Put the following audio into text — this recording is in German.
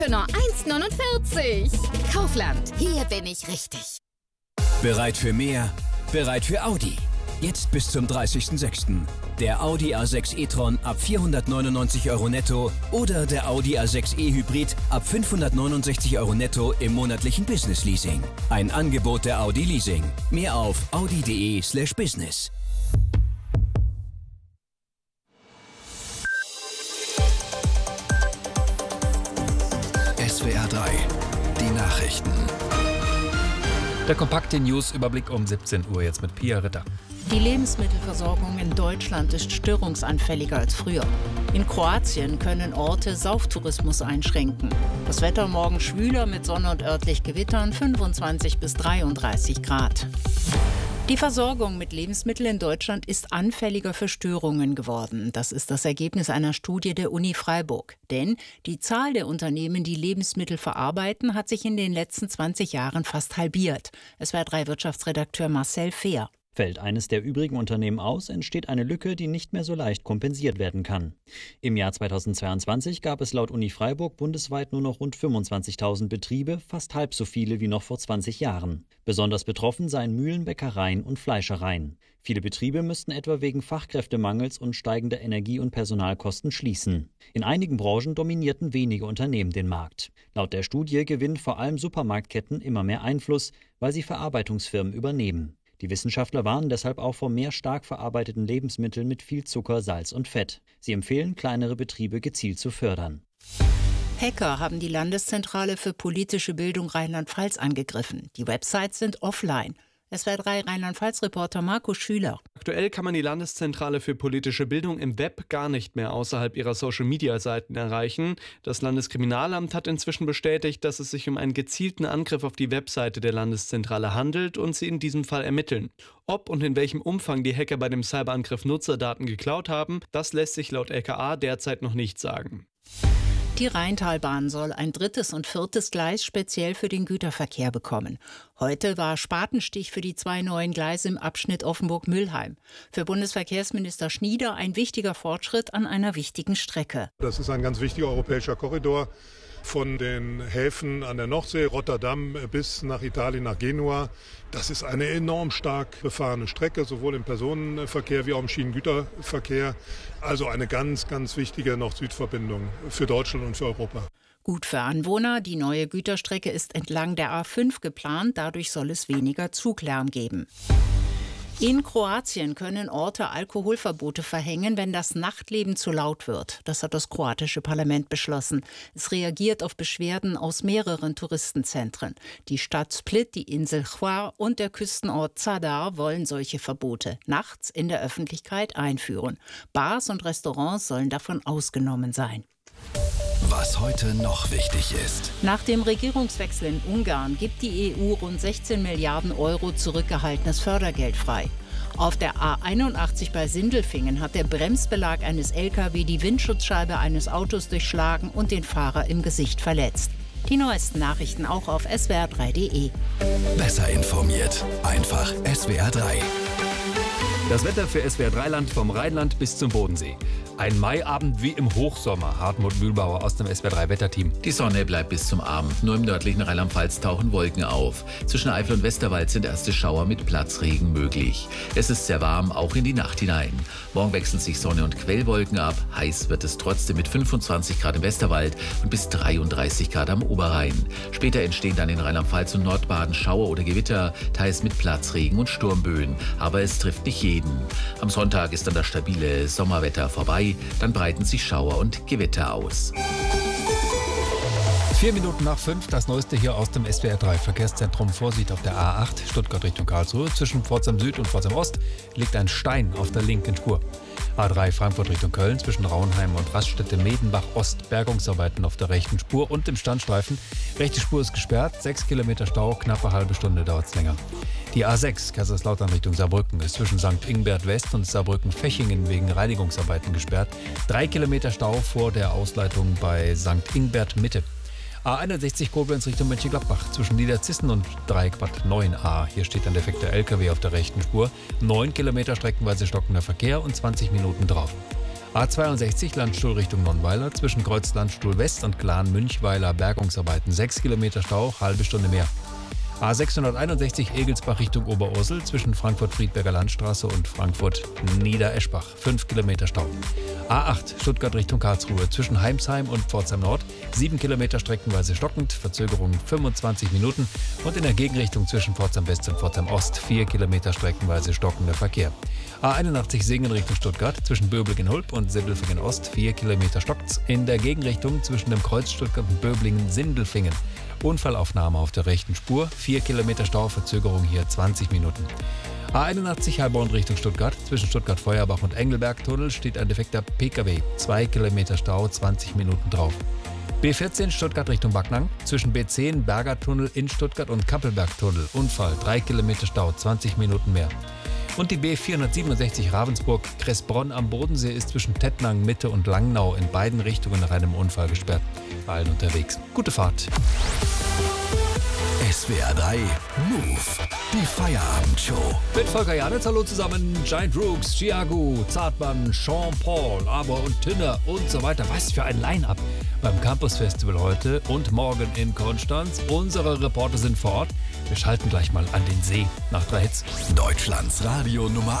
Für nur 1,49. Kaufland, hier bin ich richtig. Bereit für mehr? Bereit für Audi. Jetzt bis zum 30.06. Der Audi A6 e-tron ab 499 € netto oder der Audi A6 e-Hybrid ab 569 € netto im monatlichen Business Leasing. Ein Angebot der Audi Leasing. Mehr auf audi.de/business. SWR 3, die Nachrichten. Der kompakte News-Überblick um 17 Uhr jetzt mit Pia Ritter. Die Lebensmittelversorgung in Deutschland ist störungsanfälliger als früher. In Kroatien können Orte Sauftourismus einschränken. Das Wetter morgen schwüler mit Sonne und örtlich Gewittern, 25 bis 33 Grad. Die Versorgung mit Lebensmitteln in Deutschland ist anfälliger für Störungen geworden. Das ist das Ergebnis einer Studie der Uni Freiburg. Denn die Zahl der Unternehmen, die Lebensmittel verarbeiten, hat sich in den letzten 20 Jahren fast halbiert. SWR3-Wirtschaftsredakteur Marcel Fehr. Fällt eines der übrigen Unternehmen aus, entsteht eine Lücke, die nicht mehr so leicht kompensiert werden kann. Im Jahr 2022 gab es laut Uni Freiburg bundesweit nur noch rund 25.000 Betriebe, fast halb so viele wie noch vor 20 Jahren. Besonders betroffen seien Mühlen, Bäckereien und Fleischereien. Viele Betriebe müssten etwa wegen Fachkräftemangels und steigender Energie- und Personalkosten schließen. In einigen Branchen dominierten wenige Unternehmen den Markt. Laut der Studie gewinnen vor allem Supermarktketten immer mehr Einfluss, weil sie Verarbeitungsfirmen übernehmen. Die Wissenschaftler warnen deshalb auch vor mehr stark verarbeiteten Lebensmitteln mit viel Zucker, Salz und Fett. Sie empfehlen, kleinere Betriebe gezielt zu fördern. Hacker haben die Landeszentrale für politische Bildung Rheinland-Pfalz angegriffen. Die Websites sind offline. SWR3 Rheinland-Pfalz-Reporter Marco Schüler. Aktuell kann man die Landeszentrale für politische Bildung im Web gar nicht mehr außerhalb ihrer Social-Media-Seiten erreichen. Das Landeskriminalamt hat inzwischen bestätigt, dass es sich um einen gezielten Angriff auf die Webseite der Landeszentrale handelt und sie in diesem Fall ermitteln. Ob und in welchem Umfang die Hacker bei dem Cyberangriff Nutzerdaten geklaut haben, das lässt sich laut LKA derzeit noch nicht sagen. Die Rheintalbahn soll ein 3. und 4. Gleis speziell für den Güterverkehr bekommen. Heute war Spatenstich für die 2 neuen Gleise im Abschnitt Offenburg-Mülheim. Für Bundesverkehrsminister Schnieder ein wichtiger Fortschritt an einer wichtigen Strecke. Das ist ein ganz wichtiger europäischer Korridor von den Häfen an der Nordsee, Rotterdam bis nach Italien, nach Genua. Das ist eine enorm stark befahrene Strecke, sowohl im Personenverkehr wie auch im Schienengüterverkehr. Also eine ganz, ganz wichtige Nord-Süd-Verbindung für Deutschland und für Europa. Gut für Anwohner, die neue Güterstrecke ist entlang der A5 geplant, dadurch soll es weniger Zuglärm geben. In Kroatien können Orte Alkoholverbote verhängen, wenn das Nachtleben zu laut wird. Das hat das kroatische Parlament beschlossen. Es reagiert auf Beschwerden aus mehreren Touristenzentren. Die Stadt Split, die Insel Hvar und der Küstenort Zadar wollen solche Verbote nachts in der Öffentlichkeit einführen. Bars und Restaurants sollen davon ausgenommen sein. Was heute noch wichtig ist. Nach dem Regierungswechsel in Ungarn gibt die EU rund 16 Milliarden € zurückgehaltenes Fördergeld frei. Auf der A81 bei Sindelfingen hat der Bremsbelag eines LKW die Windschutzscheibe eines Autos durchschlagen und den Fahrer im Gesicht verletzt. Die neuesten Nachrichten auch auf swr3.de. Besser informiert. Einfach SWR 3. Das Wetter für SWR3-Land vom Rheinland bis zum Bodensee. Ein Maiabend wie im Hochsommer. Hartmut Mühlbauer aus dem SWR3-Wetterteam. Die Sonne bleibt bis zum Abend. Nur im nördlichen Rheinland-Pfalz tauchen Wolken auf. Zwischen Eifel und Westerwald sind erste Schauer mit Platzregen möglich. Es ist sehr warm, auch in die Nacht hinein. Morgen wechseln sich Sonne und Quellwolken ab. Heiß wird es trotzdem mit 25 Grad im Westerwald und bis 33 Grad am Oberrhein. Später entstehen dann in Rheinland-Pfalz und Nordbaden Schauer oder Gewitter, teils mit Platzregen und Sturmböen. Aber es trifft nicht jeden. Am Sonntag ist dann das stabile Sommerwetter vorbei. Dann breiten sich Schauer und Gewitter aus. 4 Minuten nach 5, das Neueste hier aus dem SWR3-Verkehrszentrum. Vorsicht auf der A8, Stuttgart Richtung Karlsruhe. Zwischen Pforzheim Süd und Pforzheim Ost liegt ein Stein auf der linken Spur. A3 Frankfurt Richtung Köln, zwischen Raunheim und Raststätte-Medenbach Ost. Bergungsarbeiten auf der rechten Spur und im Standstreifen. Rechte Spur ist gesperrt, 6 Kilometer Stau, knappe halbe Stunde dauert es länger. Die A6 Kaiserslautern Richtung Saarbrücken ist zwischen St. Ingbert West und Saarbrücken-Fechingen wegen Reinigungsarbeiten gesperrt. 3 Kilometer Stau vor der Ausleitung bei St. Ingbert Mitte. A61 Koblenz Richtung Mönchengladbach zwischen Niederzissen und Dreieckbad 9a. Hier steht ein defekter LKW auf der rechten Spur. 9 Kilometer streckenweise stockender Verkehr und 20 Minuten drauf. A62 Landstuhl Richtung Nonnweiler, zwischen Kreuz Landstuhl West und Glahn-Münchweiler Bergungsarbeiten. 6 Kilometer Stau, halbe Stunde mehr. A661 Egelsbach Richtung Oberursel, zwischen Frankfurt-Friedberger Landstraße und Frankfurt-Niedereschbach. 5 Kilometer Stau. A8 Stuttgart Richtung Karlsruhe, zwischen Heimsheim und Pforzheim Nord. 7 Kilometer streckenweise stockend, Verzögerung 25 Minuten. Und in der Gegenrichtung zwischen Pforzheim West und Pforzheim Ost 4 Kilometer streckenweise stockender Verkehr. A81 Singen Richtung Stuttgart, zwischen Böblingen-Hulp und Sindelfingen Ost 4 Kilometer stockt's. In der Gegenrichtung zwischen dem Kreuz Stuttgart und Böblingen-Sindelfingen. Unfallaufnahme auf der rechten Spur, 4 Kilometer Stau, Verzögerung hier 20 Minuten. A81 Heilbronn Richtung Stuttgart, zwischen Stuttgart-Feuerbach und Engelberg-Tunnel steht ein defekter PKW, 2 Kilometer Stau, 20 Minuten drauf. B14 Stuttgart Richtung Backnang, zwischen B10 Berger-Tunnel in Stuttgart und Kappelberg-Tunnel, Unfall, 3 Kilometer Stau, 20 Minuten mehr. Und die B467 Ravensburg-Kressbronn am Bodensee ist zwischen Tettnang, Mitte und Langnau in beiden Richtungen nach einem Unfall gesperrt. Allen unterwegs. Gute Fahrt. SWR 3 Move, die Feierabendshow. Mit Volker Janitz, hallo zusammen. Giant Rooks, Chiago, Zartmann, Sean Paul, Aber und Tinner und so weiter. Was für ein Line-Up beim Campus Festival heute und morgen in Konstanz. Unsere Reporter sind vor Ort. Wir schalten gleich mal an den See nach 3 Hits. Deutschlands Radio Nummer